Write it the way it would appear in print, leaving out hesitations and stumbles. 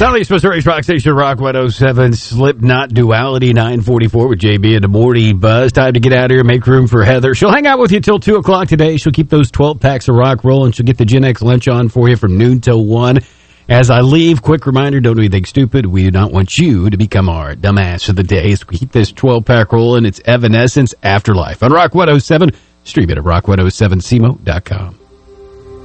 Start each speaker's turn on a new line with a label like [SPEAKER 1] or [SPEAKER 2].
[SPEAKER 1] Southeast Missouri's Rock Station, Rock 107, Slipknot Duality, 944 with JB and the Morning Buzz. Time to get out of here, make room for Heather. She'll hang out with you till 2 o'clock today. She'll keep those 12 packs of rock rolling. She'll get the Gen X lunch on for you from noon till 1. As I leave, quick reminder, don't do anything stupid. We do not want you to become our dumbass of the day. So we keep this 12-pack rolling. It's Evanescence Afterlife on Rock 107. Stream it at rock107cmo.com.